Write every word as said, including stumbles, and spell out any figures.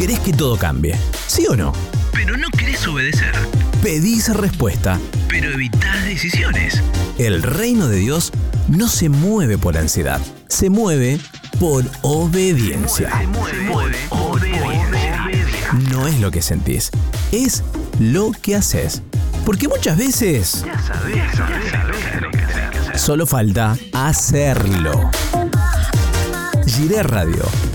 querés que todo cambie, ¿sí o no? Pero no querés obedecer. Pedís respuesta, pero evitás decisiones. El reino de Dios no se mueve por ansiedad, se mueve por obediencia. Se mueve, se mueve, obediencia. No es lo que sentís, es lo que haces. Porque muchas veces Ya sabés, ya sabés, sabés lo que tenés que hacer. solo falta hacerlo. Giré Radio.